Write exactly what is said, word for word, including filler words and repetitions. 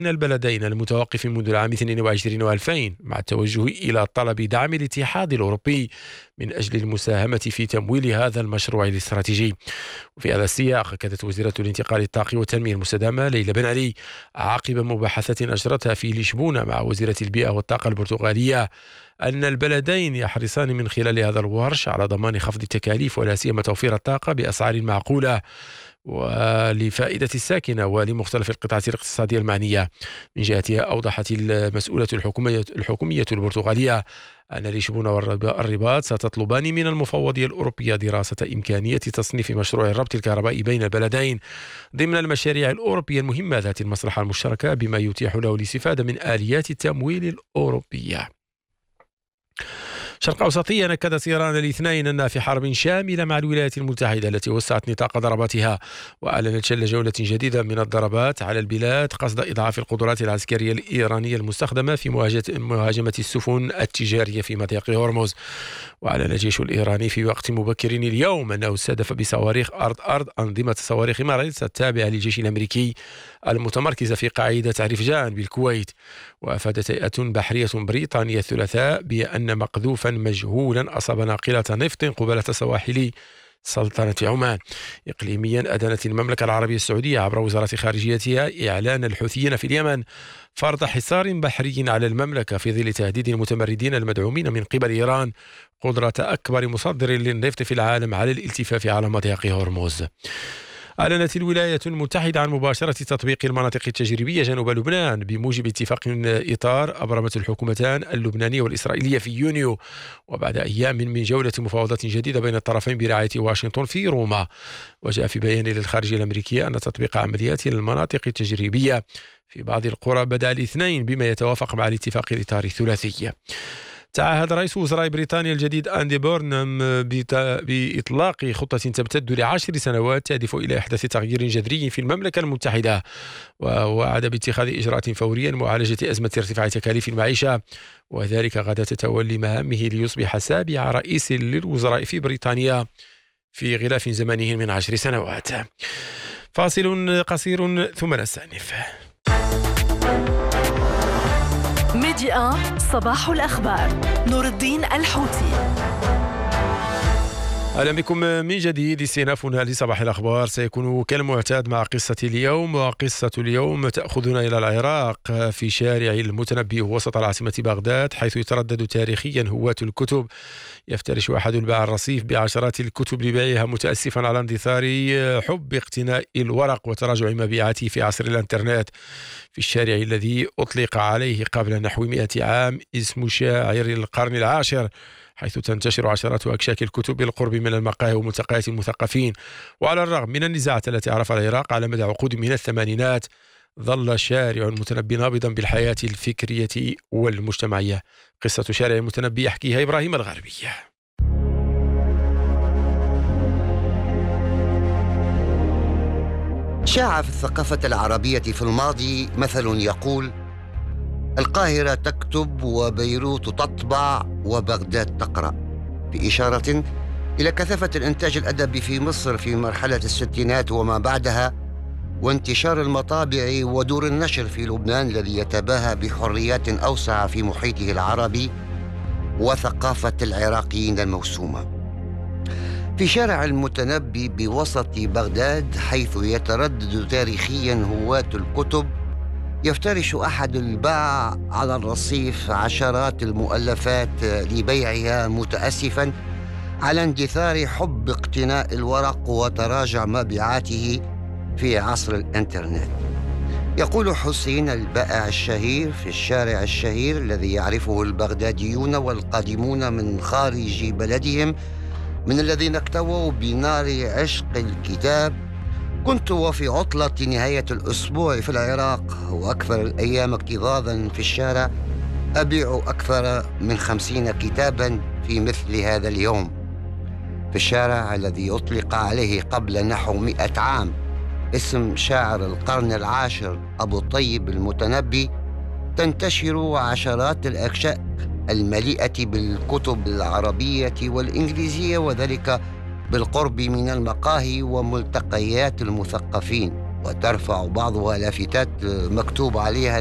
من البلدين المتوقف منذ العام اثنين وعشرين وألفين مع التوجه إلى طلب دعم الاتحاد الأوروبي من أجل المساهمة في تمويل هذا المشروع الاستراتيجي. وفي هذا السياق أكدت وزيرة الانتقال الطاقي والتنمية المستدامة ليلى بن علي عقب مباحثات أجرتها في لشبونة مع وزيرة البيئة والطاقة البرتغالية أن البلدين يحرصان من خلال هذا الورش على ضمان خفض التكاليف ولا سيما توفير الطاقة بأسعار معقولة ولفائدة الساكنة ولمختلف القطاعات الاقتصادية المعنية. من جهتها أوضحت المسؤولة الحكومية, الحكومية البرتغالية أن لشبونة والرباط ستطلبان من المفوضية الأوروبية دراسة إمكانية تصنيف مشروع الربط الكهربائي بين البلدين ضمن المشاريع الأوروبية المهمة ذات المصلحة المشتركة بما يتيح له الاستفادة من آليات التمويل الأوروبية. شرق أوسطية نكدت إيران الاثنين أنها في حرب شاملة مع الولايات المتحدة التي وسعت نطاق ضرباتها وأعلنت شل جولة جديدة من الضربات على البلاد قصد إضعاف القدرات العسكرية الإيرانية المستخدمة في مهاجمة السفن التجارية في مضيق هرمز. وأعلن الجيش الإيراني في وقت مبكر اليوم أنه استهدف بصواريخ أرض أرض أنظمة صواريخ مارس التابعة للجيش الأمريكي المتمركزة في قاعدة عرفجان بالكويت. وأفادت هيئة بحرية بريطانية الثلاثاء بأن مقذوفا مجهولا أصاب ناقلة نفط قبالة سواحل سلطنة عمان. إقليميا أدانت المملكة العربية السعودية عبر وزارة خارجيتها إعلان الحوثيين في اليمن فرض حصار بحري على المملكة في ظل تهديد المتمردين المدعومين من قبل إيران قدرة أكبر مصدر للنفط في العالم على الالتفاف على مضيق هرمز. أعلنت الولايات المتحدة عن مباشرة تطبيق المناطق التجريبية جنوب لبنان بموجب اتفاق إطار أبرمته الحكومتان اللبنانية والإسرائيلية في يونيو وبعد أيام من جولة مفاوضات جديدة بين الطرفين برعاية واشنطن في روما. وجاء في بيان للخارجية الأمريكية أن تطبيق عمليات المناطق التجريبية في بعض القرى بدأ الاثنين بما يتوافق مع الاتفاق الإطاري الثلاثي. تعهد رئيس وزراء بريطانيا الجديد أندي بورنهام بإطلاق خطة تمتد لعشر سنوات تهدف إلى إحداث تغيير جذري في المملكة المتحدة ووعد باتخاذ إجراءات فورية لمعالجة أزمة ارتفاع تكاليف المعيشة وذلك غدا تولي مهامه ليصبح سابع رئيس للوزراء في بريطانيا في غلاف زمنه من عشر سنوات. فاصل قصير ثم نستأنف. ميديا صباح الأخبار نور الدين الحوتي. أهلا بكم من جديد. استئنافنا لصباح الأخبار سيكون كالمعتاد مع قصة اليوم، وقصة اليوم تأخذنا إلى العراق في شارع المتنبي وسط العاصمة بغداد، حيث يتردد تاريخيا هواة الكتب. يفترش أحد الباع الرصيف بعشرات الكتب لبيعها متأسفا على اندثار حب اقتناء الورق وتراجع مبيعاته في عصر الانترنت. في الشارع الذي أطلق عليه قبل نحو مئة عام اسم شاعر القرن العاشر، حيث تنتشر عشرات أكشاك الكتب بالقرب من المقاهي وملتقيات المثقفين. وعلى الرغم من النزاعات التي عرفها العراق على مدى عقود من الثمانينات، ظل شارع المتنبي نابضا بالحياة الفكرية والمجتمعية. قصة شارع المتنبي يحكيها إبراهيم الغربي. شاع في الثقافة العربية في الماضي مثل يقول: القاهرة تكتب وبيروت تطبع وبغداد تقرأ، بإشارة إلى كثافة الإنتاج الأدبي في مصر في مرحلة الستينات وما بعدها، وانتشار المطابع ودور النشر في لبنان الذي يتباهى بحريات أوسع في محيطه العربي، وثقافة العراقيين الموسومة. في شارع المتنبي بوسط بغداد، حيث يتردد تاريخيا هواة الكتب، يفترش أحد الباع على الرصيف عشرات المؤلفات لبيعها متأسفا على اندثار حب اقتناء الورق وتراجع مبيعاته في عصر الانترنت. يقول حسين البائع الشهير في الشارع الشهير الذي يعرفه البغداديون والقادمون من خارج بلدهم من الذين اكتووا بنار عشق الكتاب: كنت وفي عطلة نهاية الأسبوع في العراق وأكثر الأيام اكتظاظا في الشارع أبيع أكثر من خمسين كتابا في مثل هذا اليوم. في الشارع الذي أطلق عليه قبل نحو مئة عام اسم شاعر القرن العاشر أبو طيب المتنبي، تنتشر عشرات الأكشاك المليئة بالكتب العربية والإنجليزية، وذلك بالقرب من المقاهي وملتقيات المثقفين. وترفع بعضها لافتات مكتوب عليها